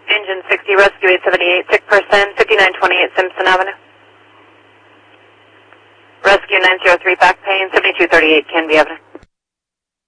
Engine 60, Rescue 878, sick person, 5928 Simpson Avenue. Rescue 903, back pain, 7238 Canby Avenue.